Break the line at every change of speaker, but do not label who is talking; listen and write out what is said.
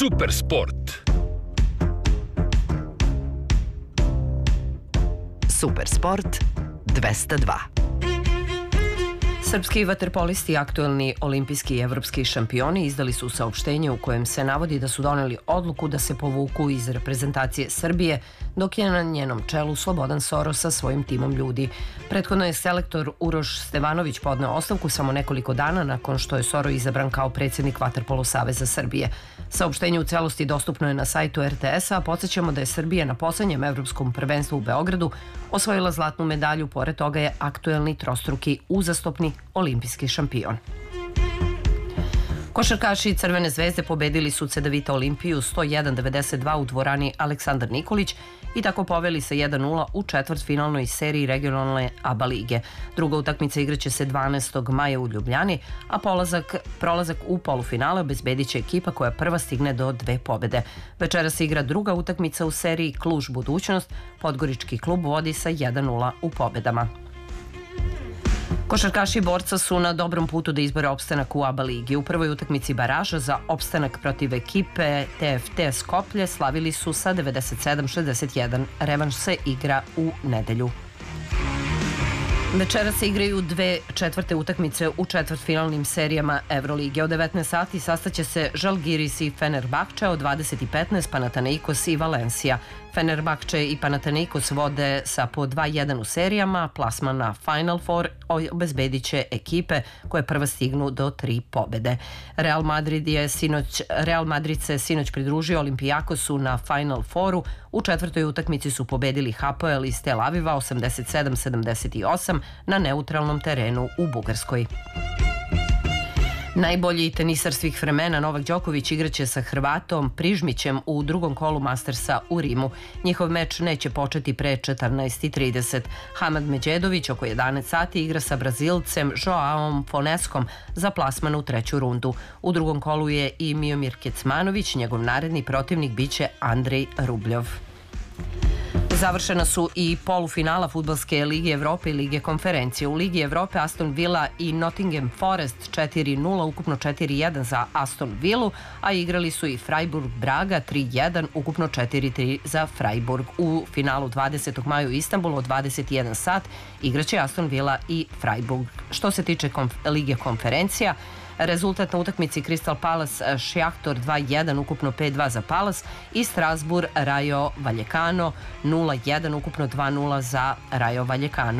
Super sport.
Super sport 202. Srpski vaterpolisti, aktuelni olimpijski i evropski šampioni, izdali su saopštenje u kojem se navodi da su doneli odluku da se povuku iz reprezentacije Srbije, dok je na njenom čelu Slobodan Soros sa svojim timom ljudi. Prethodno je selektor Uroš Stevanović podneo ostavku samo nekoliko dana nakon što je Soro izabran kao predsjednik Vaterpolo saveza Srbije. Saopštenje u celosti dostupno je na sajtu RTS-a, a podsjećamo da je Srbija na poslednjem evropskom prvenstvu u Beogradu osvojila zlatnu medalju, pored toga je aktuelni trostruki uzastopni olimpijski šampion. Košarkaši Crvene zvezde pobedili su Cedevita Olimpiju 101-92 u dvorani Aleksandar Nikolić i tako poveli se 1-0 u četvrtfinalnoj seriji regionalne ABA lige. Druga utakmica igraće se 12. maja u Ljubljani, a prolazak u polufinale obezbedit će ekipa koja prva stigne do 2 pobede. Večeras se igra druga utakmica u seriji Kluž Budućnost. Podgorički klub vodi sa 1-0 u pobedama. Košarkaši Borca su na dobrom putu da izbore opstanak u ABA ligi. U prvoj utakmici baraža za opstanak protiv ekipe TFT Skoplje slavili su sa 97-61. Revanš se igra u nedelju. Večera se igraju dve četvrte utakmice u četvrtfinalnim serijama Evrolige. Od 19 sati sastaće se Žalgiris i Fenerbahče, od 20:15 Panathinaikos i Valencia. Fenerbahče i Panathinaikos vode sa po 2-1 u serijama, plasman na Final Four obezbedit će ekipe koje prva stignu do 3 pobede. Real Madrid se sinoć pridružio Olimpijakosu na Final Fouru. U četvrtoj utakmici su pobedili Hapoel iz Tel Aviva 87-78 na neutralnom terenu u Bugarskoj. Najbolji tenisar svih vremena Novak Đoković igraće sa Hrvatom Prižmićem u drugom kolu Mastersa u Rimu. Njihov meč neće početi pre 14:30. Hamad Međedović oko 11 sati igra sa Brazilcem Joaom Foneskom za plasman u treću rundu. U drugom kolu je i Miomir Kecmanović, njegov naredni protivnik biće Andrej Rubljov. Završena su i polufinala Fudbalske lige Evrope i Lige konferencije. U Ligi Evrope Aston Villa i Nottingham Forest 4-0, ukupno 4-1 za Aston Villu, a igrali su i Freiburg Braga 3-1, ukupno 4-3 za Freiburg. U finalu 20. maja u Istanbulu od 21 sat igraće Aston Villa i Freiburg. Što se tiče Lige konferencija, rezultat na utakmici Crystal Palace Šjahtor 2-1, ukupno 5-2 za Palace, i Strasbourg Rayo Vallecano 0-1, ukupno 2-0 za Rayo Vallecano.